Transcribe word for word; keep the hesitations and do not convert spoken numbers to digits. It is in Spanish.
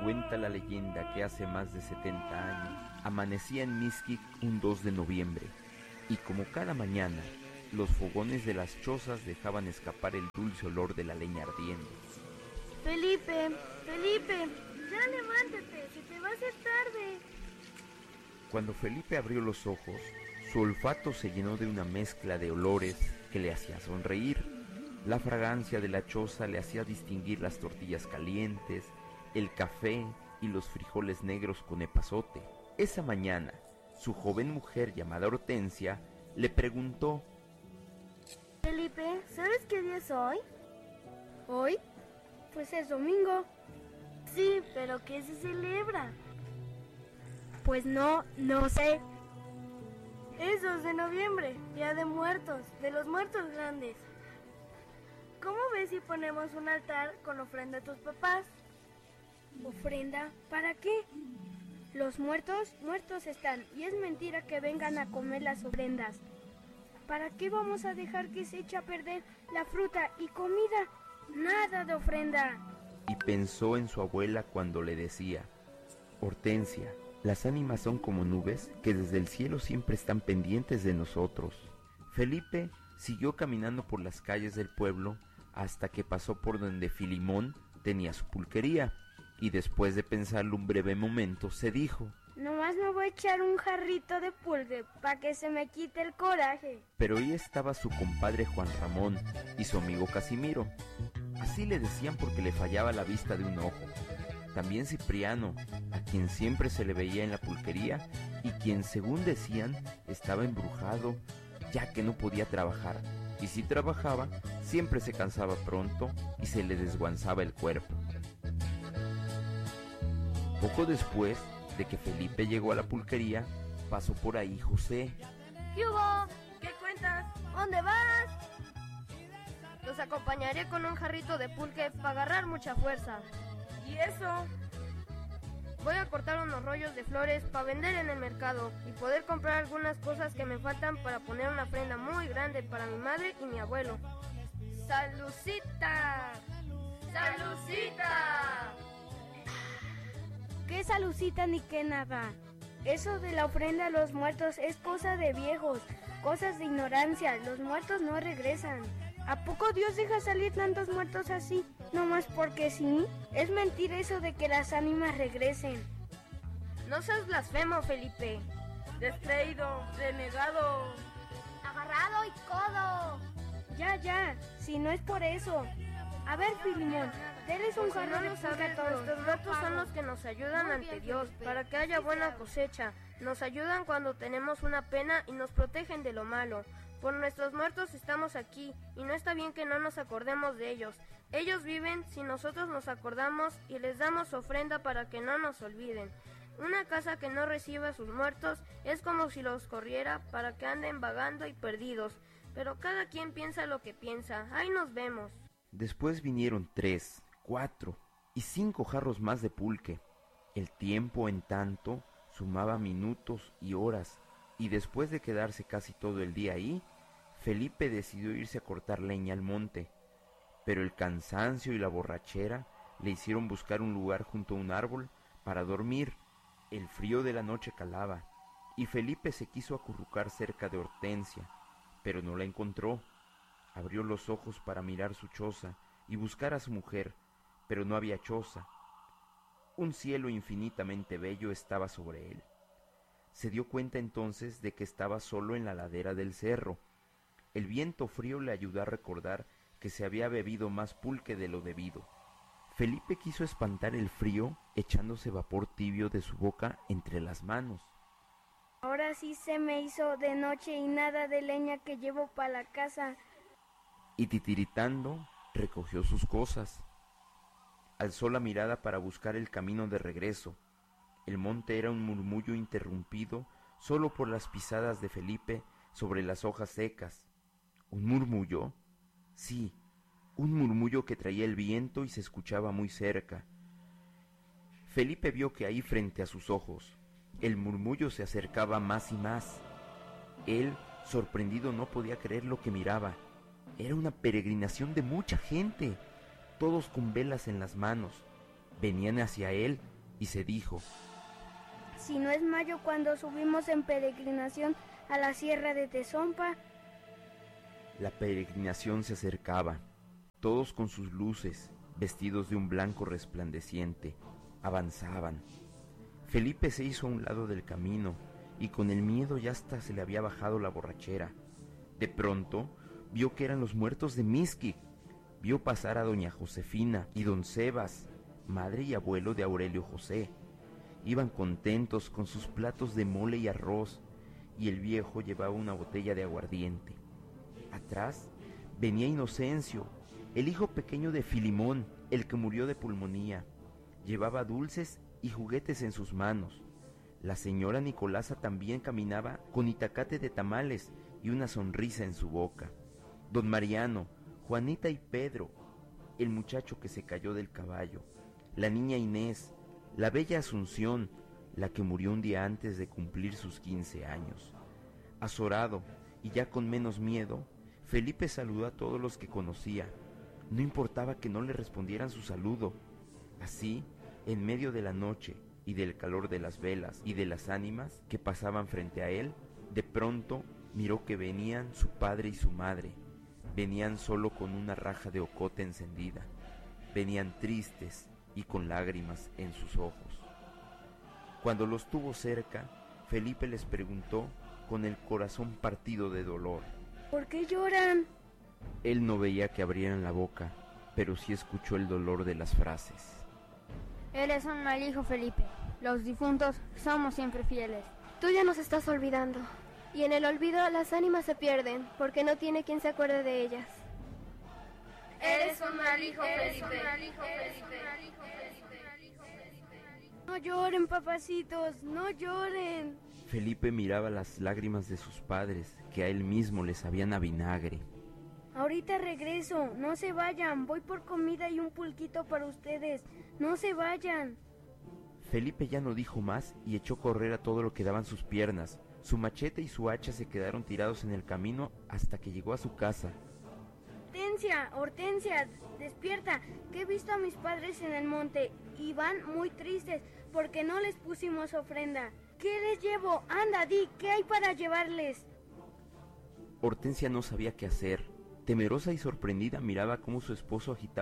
Cuenta la leyenda que hace más de setenta años amanecía en Mixquic un dos de noviembre, y como cada mañana, los fogones de las chozas dejaban escapar el dulce olor de la leña ardiendo. Felipe, Felipe, ya levántate, se te va a hacer tarde. Cuando Felipe abrió los ojos, su olfato se llenó de una mezcla de olores que le hacía sonreír. La fragancia de la choza le hacía distinguir las tortillas calientes, el café y los frijoles negros con epazote. Esa mañana, su joven mujer llamada Hortensia le preguntó: Felipe, ¿sabes qué día es hoy? ¿Hoy? Pues es domingo. Sí, pero ¿qué se celebra? Pues no, no sé. Es dos de noviembre, Día de Muertos, de los muertos grandes. ¿Cómo ves si ponemos un altar con ofrenda a tus papás? ¿Ofrenda? ¿Para qué? Los muertos, muertos están, y es mentira que vengan a comer las ofrendas. ¿Para qué vamos a dejar que se eche a perder la fruta y comida? Nada de ofrenda. Y pensó en su abuela cuando le decía: Hortensia, las ánimas son como nubes que desde el cielo siempre están pendientes de nosotros. Felipe siguió caminando por las calles del pueblo hasta que pasó por donde Filimón tenía su pulquería, y después de pensarlo un breve momento se dijo: Nomás me voy a echar un jarrito de pulque para que se me quite el coraje. Pero ahí estaba su compadre Juan Ramón y su amigo Casimiro. Así le decían porque le fallaba la vista de un ojo. También Cipriano, a quien siempre se le veía en la pulquería y quien, según decían, estaba embrujado, ya que no podía trabajar, y si trabajaba, siempre se cansaba pronto y se le desguanzaba el cuerpo. Poco después de que Felipe llegó a la pulquería, pasó por ahí José. ¿Qué hubo? ¿Qué cuentas? ¿Dónde vas? Los acompañaré con un jarrito de pulque para agarrar mucha fuerza. ¿Y eso? Voy a cortar unos rollos de flores para vender en el mercado y poder comprar algunas cosas que me faltan para poner una ofrenda muy grande para mi madre y mi abuelo. ¡Salucita! ¡Salucita! ¿Qué salucita ni qué nada? Eso de la ofrenda a los muertos es cosa de viejos, cosas de ignorancia. Los muertos no regresan. ¿A poco Dios deja salir tantos muertos así? ¿Nomás porque sí? Es mentira eso de que las ánimas regresen. No seas blasfemo, Felipe. Descreído, renegado, agarrado y codo. Ya, ya, si no es por eso. A ver, Filimón, denles un jarro de pulque a todos. Nuestros muertos son los que nos ayudan ante Dios para que haya buena cosecha. Nos ayudan cuando tenemos una pena y nos protegen de lo malo. Por nuestros muertos estamos aquí, y no está bien que no nos acordemos de ellos. Ellos viven si nosotros nos acordamos y les damos ofrenda para que no nos olviden. Una casa que no reciba a sus muertos es como si los corriera para que anden vagando y perdidos. Pero cada quien piensa lo que piensa. Ahí nos vemos. Después vinieron tres, cuatro y cinco jarros más de pulque. El tiempo, en tanto, sumaba minutos y horas, y después de quedarse casi todo el día ahí, Felipe decidió irse a cortar leña al monte, pero el cansancio y la borrachera le hicieron buscar un lugar junto a un árbol para dormir. El frío de la noche calaba, y Felipe se quiso acurrucar cerca de Hortensia, pero no la encontró. Abrió los ojos para mirar su choza y buscar a su mujer, pero no había choza. Un cielo infinitamente bello estaba sobre él. Se dio cuenta entonces de que estaba solo en la ladera del cerro. El viento frío le ayudó a recordar que se había bebido más pulque de lo debido. Felipe quiso espantar el frío echándose vapor tibio de su boca entre las manos. Ahora sí se me hizo de noche y nada de leña que llevo para la casa. Y titiritando, recogió sus cosas. Alzó la mirada para buscar el camino de regreso. El monte era un murmullo interrumpido solo por las pisadas de Felipe sobre las hojas secas. ¿Un murmullo? Sí, un murmullo que traía el viento y se escuchaba muy cerca. Felipe vio que ahí frente a sus ojos, el murmullo se acercaba más y más. Él, sorprendido, no podía creer lo que miraba. Era una peregrinación de mucha gente, todos con velas en las manos. Venían hacia él y se dijo: si no es mayo cuando subimos en peregrinación a la sierra de Tezompa. La peregrinación se acercaba, todos con sus luces, vestidos de un blanco resplandeciente, avanzaban. Felipe se hizo a un lado del camino, y con el miedo ya hasta se le había bajado la borrachera. De pronto, vio que eran los muertos de Mixquic. Vio pasar a doña Josefina y don Sebas, madre y abuelo de Aurelio José. Iban contentos con sus platos de mole y arroz, y el viejo llevaba una botella de aguardiente. Atrás venía Inocencio, el hijo pequeño de Filimón, el que murió de pulmonía. Llevaba dulces y juguetes en sus manos. La señora Nicolasa también caminaba con itacate de tamales y una sonrisa en su boca. Don Mariano, Juanita y Pedro, el muchacho que se cayó del caballo, la niña Inés, la bella Asunción, la que murió un día antes de cumplir sus quince años. Azorado y ya con menos miedo, Felipe saludó a todos los que conocía. No importaba que no le respondieran su saludo. Así, en medio de la noche y del calor de las velas y de las ánimas que pasaban frente a él, de pronto miró que venían su padre y su madre. Venían solo con una raja de ocote encendida. Venían tristes y con lágrimas en sus ojos. Cuando los tuvo cerca, Felipe les preguntó con el corazón partido de dolor: ¿por qué lloran? Él no veía que abrieran la boca, pero sí escuchó el dolor de las frases. Eres un mal hijo, Felipe. Los difuntos somos siempre fieles. Tú ya nos estás olvidando. Y en el olvido las ánimas se pierden, porque no tiene quien se acuerde de ellas. Eres un mal hijo, Felipe. No lloren, papacitos, no lloren. Felipe miraba las lágrimas de sus padres, que a él mismo le sabían a vinagre. Ahorita regreso, no se vayan, voy por comida y un pulquito para ustedes, no se vayan. Felipe ya no dijo más y echó a correr a todo lo que daban sus piernas. Su machete y su hacha se quedaron tirados en el camino hasta que llegó a su casa. Hortensia, Hortensia, despierta, que he visto a mis padres en el monte y van muy tristes porque no les pusimos ofrenda. ¿Qué les llevo? Anda, di, ¿qué hay para llevarles? Hortensia no sabía qué hacer. Temerosa y sorprendida miraba cómo su esposo agitaba